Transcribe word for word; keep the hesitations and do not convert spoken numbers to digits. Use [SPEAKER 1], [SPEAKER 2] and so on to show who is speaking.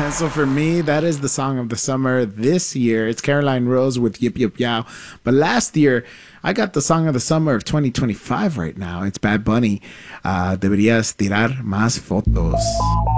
[SPEAKER 1] So for me, that is the song of the summer this year. It's Caroline Rose with Yip Yip Yow. But last year, I got the song of the summer of twenty twenty-five right now. It's Bad Bunny. Uh, deberías tirar más fotos.